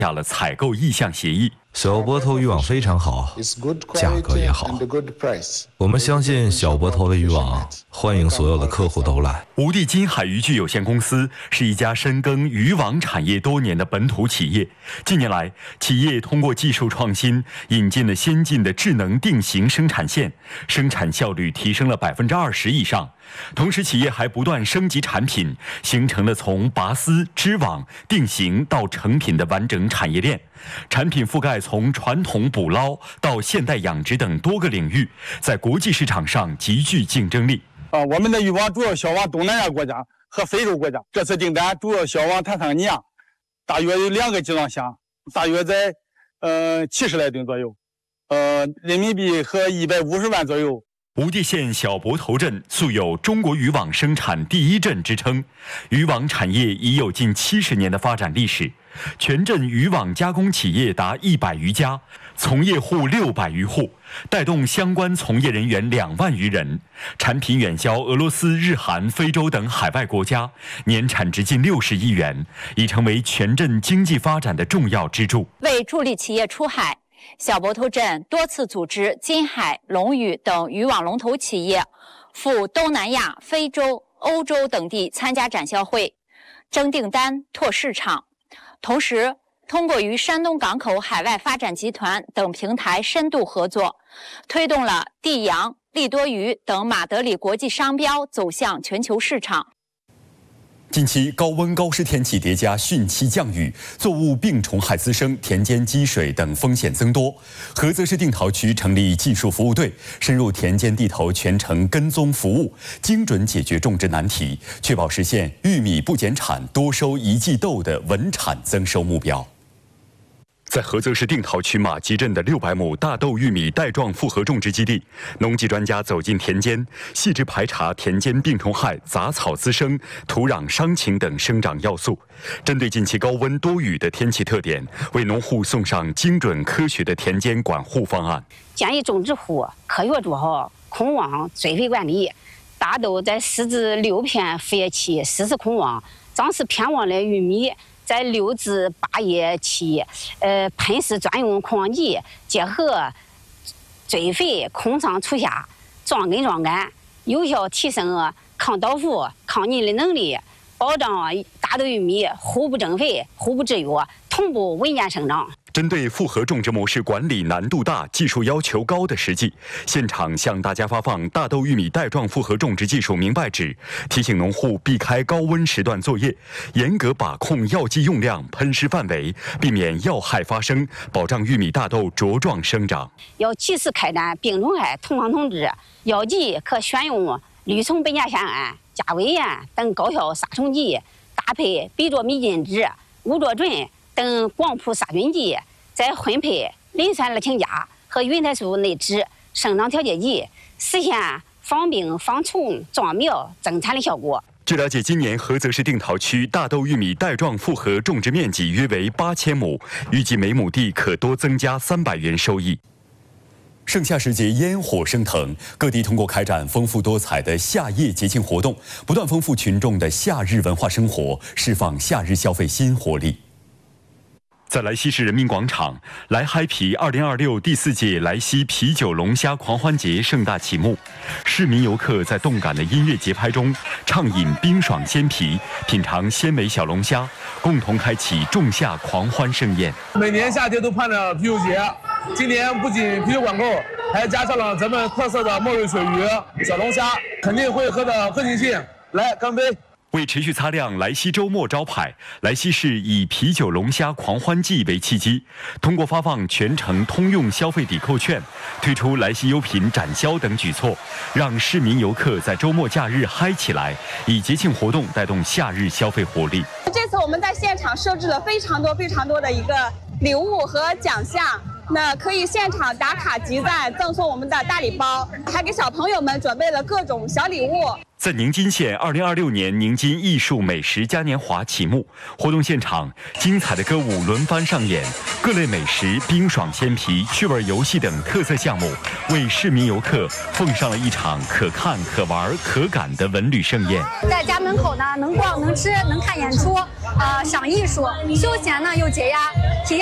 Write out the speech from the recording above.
下了采购意向协议。 小泊头渔网非常好，价格也好。我们相信小泊头的渔网，欢迎所有的客户都来。 吴地金海渔具有限公司是一家深耕渔网产业多年的本土企业。近年来，企业通过技术创新，引进了先进的智能定型生产线，生产效率提升了20%以上。同时，企业还不断升级产品，形成了从拔丝、织网、定型到成品的完整产业链。产品覆盖从传统捕捞到现代养殖等多个领域，在国际市场上极具竞争力。 我们的渔网主要销往东南亚国家和非洲国家。这次订单主要销往坦桑尼亚，大约有2个集装箱，大约在70来吨左右，人民币和150万左右。 吴地县小泊头镇素有中国渔网生产第一镇之称，渔网产业已有近70年的发展历史，全镇渔网加工企业达100余家，从业户600余户，带动相关从业人员2万余人，产品远销俄罗斯、日韩、非洲等海外国家，年产值近60亿元，已成为全镇经济发展的重要支柱。 为助力企业出海，小泊头镇多次组织金海、龙屿等渔网龙头企业赴东南亚、非洲、欧洲等地参加展销会，争订单、拓市场。同时，通过与山东港口海外发展集团等平台深度合作，推动了地洋、利多鱼等马德里国际商标走向全球市场。 近期高温高湿天气叠加汛期降雨，作物病虫害滋生、田间积水等风险增多。菏泽市定陶区成立技术服务队，深入田间地头全程跟踪服务，精准解决种植难题，确保实现玉米不减产、多收一季豆的稳产增收目标。在菏泽市定陶区马集镇的600亩大豆玉米带状复合种植基地，农技专家走进田间，细致排查田间病虫害、杂草滋生、土壤伤情等生长要素，针对近期高温多雨的天气特点，为农户送上精准科学的田间管护方案。 建议种植户科学做好控网追肥管理，大豆在4至6片复叶期适时控网，长势偏旺的玉米在6至8叶期，喷施专用控网剂，结合追肥、控上除下，壮根壮杆，有效提升抗倒伏、抗泥的能力，保障大豆玉米互不增肥、互不制约，同步稳健生长。 针对复合种植模式管理难度大、技术要求高的实际，现场向大家发放大豆玉米带状复合种植技术明白纸，提醒农户避开高温时段作业，严格把控药剂用量、喷施范围，避免药害发生，保障玉米大豆茁壮生长。 要及时开展病虫害同防统治，药剂可选用氯虫苯甲酰胺、加维盐等高效杀虫剂，搭配吡唑米噤酯、乌唑醇等广谱杀菌剂，再混配磷酸二氢钾和云台素内酯生长调节剂，实现防病防虫壮苗增产的效果。 据了解，今年菏泽市定陶区大豆玉米带状复合种植面积约为8000亩，预计每亩地可多增加300元收益。盛夏时节，烟火升腾，各地通过开展丰富多彩的夏夜节庆活动，不断丰富群众的夏日文化生活，释放夏日消费新活力。在莱西市人民广场，来嗨皮2026第4届莱西啤酒龙虾狂欢节盛大启幕，市民游客在动感的音乐节拍中畅饮冰爽鲜啤，品尝鲜美小龙虾，共同开启仲夏狂欢盛宴。 每年夏天都盼着啤酒节，今年不仅啤酒管够，还加上了咱们特色的墨瑞水鱼、小龙虾，肯定会喝得更尽兴。来，干杯！ 为持续擦亮莱西周末招牌，莱西市以啤酒龙虾狂欢季为契机，通过发放全程通用消费抵扣券，推出莱西优品展销等举措，让市民游客在周末假日嗨起来，以节庆活动带动夏日消费活力。 这次我们在现场设置了非常多的一个礼物和奖项。那可以现场打卡集赞，赠送我们的大礼包，还给小朋友们准备了各种小礼物。 在宁津县2026年宁津艺术美食嘉年华启幕，活动现场精彩的歌舞轮番上演，各类美食、冰爽鲜皮、趣味游戏等特色项目，为市民游客奉上了一场可看、可玩、可感的文旅盛宴。 在家门口呢，能逛、能吃、能看演出，赏艺术，休闲呢又解压。